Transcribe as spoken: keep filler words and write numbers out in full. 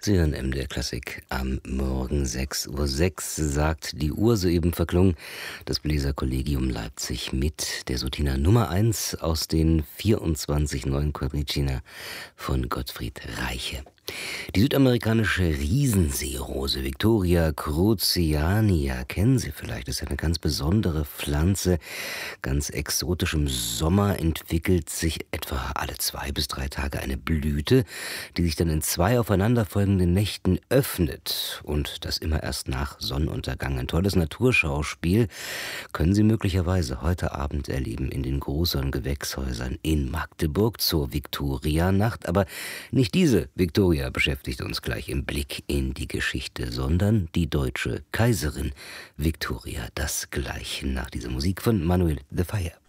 Sie hören M D R Klassik am Morgen sechs Uhr sechs, sagt die Uhr, soeben verklungen. Das Bläserkollegium Leipzig mit der Sotina Nummer eins aus den vierundzwanzig neuen Quadricina von Gottfried Reiche. Die südamerikanische Riesenseerose Victoria cruziania kennen Sie vielleicht. Das ist eine ganz besondere Pflanze, ganz exotisch. Im Sommer entwickelt sich etwa alle zwei bis drei Tage eine Blüte, die sich dann in zwei aufeinanderfolgenden Nächten öffnet. Und das immer erst nach Sonnenuntergang. Ein tolles Naturschauspiel können Sie möglicherweise heute Abend erleben in den großen Gewächshäusern in Magdeburg zur Viktorianacht. Aber nicht diese Viktoria beschäftigt uns gleich im Blick in die Geschichte, sondern die deutsche Kaiserin Viktoria. Das gleich nach dieser Musik von Manuel de Falla.